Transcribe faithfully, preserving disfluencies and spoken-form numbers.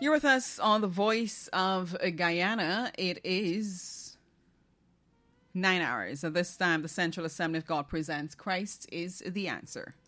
You're with us on The Voice of Guyana. It is nine hours. At this time, the Central Assembly of God presents Christ is the Answer.